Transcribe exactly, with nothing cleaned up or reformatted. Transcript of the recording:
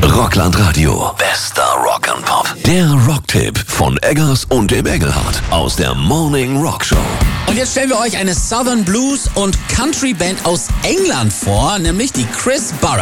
Rockland Radio. Bester Rock and Pop. Der Rocktipp von Eggers und dem Engelhardt aus der Morning Rock Show. Und jetzt stellen wir euch eine Southern Blues und Country Band aus England vor, nämlich die Chris Barra.